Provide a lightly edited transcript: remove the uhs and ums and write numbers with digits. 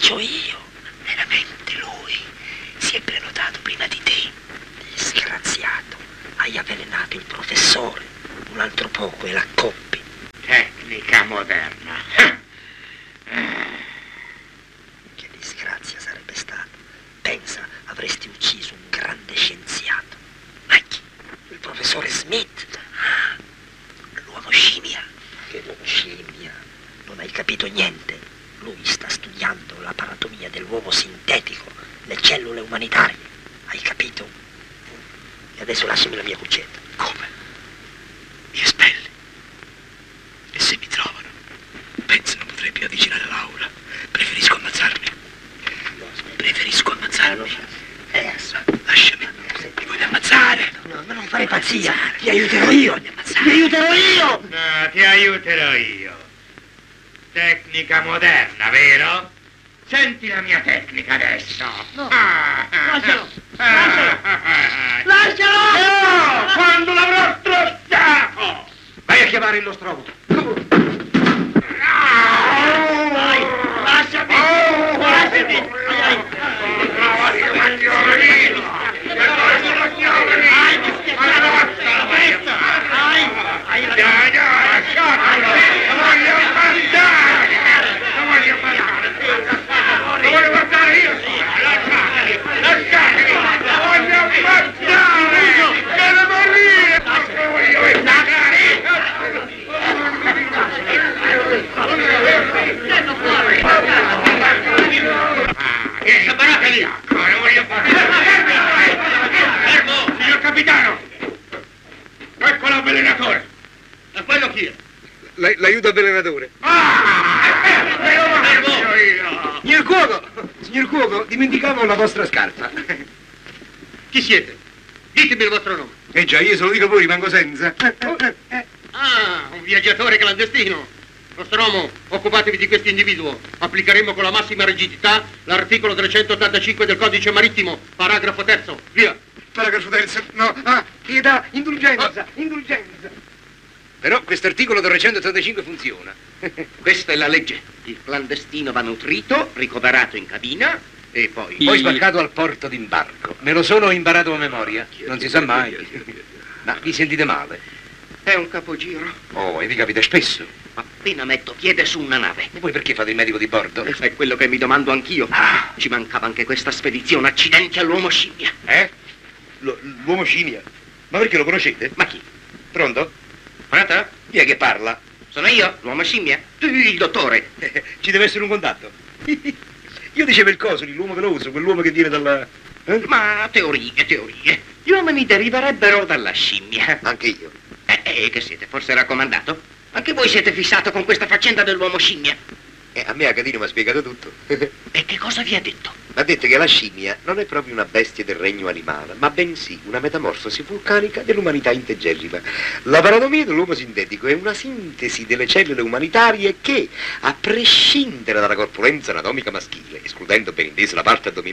faccio io. Veramente lui si è prenotato prima di te. Disgraziato, hai avvelenato il professore. Un altro poco e l'accoppi. Tecnica moderna. Che disgrazia sarebbe stato. Pensa, avresti ucciso un grande scienziato. Ma chi? Il professore Smith. L'uomo scimmia. Che uomo scimmia? Non hai capito niente. Lui sta studiando la paratomia dell'uomo sintetico, le cellule umanitarie. Hai capito? E adesso lasciami la mia cuccetta. Come? Mi espelli? E se mi trovano? Penso non potrei più avvicinare Laura. Preferisco ammazzarmi. Preferisco ammazzarmi. Lasciami. Mi vuoi ammazzare? No, ma non fare pazzia. Ti aiuterò io. Ti aiuterò io. No, ti aiuterò io. Tecnica moderna, vero? Senti la mia tecnica adesso. No. Lascialo. Lascialo. Lascialo. No, quando l'avrò strozzato. Vai a chiamare il nostromo. Vai. Lasciami. Lasciami. Fermo, signor capitano! Ecco l'avvelenatore! Ma quello chi è? L'aiuto avvelenatore. Fermo! Signor Cuoco, dimenticavo la vostra scarpa. Chi siete? Ditemi il vostro nome. Già, io se lo dico voi rimango senza. Ah, un viaggiatore clandestino. Nostromo, occupatevi di questo individuo. Applicheremo con la massima rigidità l'articolo 385 del codice marittimo, paragrafo terzo. Via. Paragrafo terzo, no. Pietà, indulgenza, indulgenza. Però questo articolo 385 funziona. Questa è la legge. Il clandestino va nutrito, ricoverato in cabina e poi... Poi sbarcato al porto d'imbarco. Me lo sono imparato a memoria. Non si sa mai. Ma vi sentite male? È un capogiro. Oh, e vi capita spesso? Appena metto piede su una nave. E voi perché fate il medico di bordo? È quello che mi domando anch'io. Ci mancava anche questa spedizione. Accidenti all'uomo scimmia. L'uomo scimmia? Ma perché lo conoscete? Ma chi? Pronto? Pronto? Chi è che parla? Sono io, l'uomo scimmia? Il dottore. Ci deve essere un contatto. Io dicevo il coso, l'uomo veloce, quell'uomo che viene dalla... Ma teorie. Gli uomini deriverebbero dalla scimmia. Anche io. Che siete? Forse raccomandato? Anche voi siete fissato con questa faccenda dell'uomo scimmia? A me Acadino mi ha spiegato tutto. E che cosa vi ha detto? Ha detto che la scimmia non è proprio una bestia del regno animale, ma bensì una metamorfosi vulcanica dell'umanità integerrima. La paratomia dell'uomo sintetico è una sintesi delle cellule umanitarie che, a prescindere dalla corpulenza anatomica maschile, escludendo ben inteso la parte addominale,